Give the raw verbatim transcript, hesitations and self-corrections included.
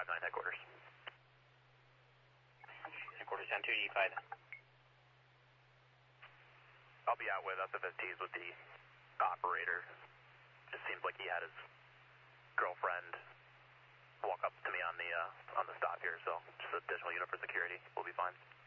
nine headquarters. Headquarters down two eighty-five. I'll be out with S F S Ts with the operator. Just seems like he had his girlfriend walk up to me on the uh, on the stop here, so just additional unit for security. We'll be fine.